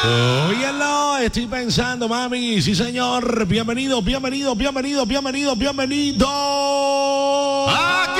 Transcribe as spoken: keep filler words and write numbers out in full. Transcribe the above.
Óyelo, estoy pensando, mami. Sí, señor. Bienvenido, bienvenido, bienvenido, bienvenido, bienvenido. ¡Aquí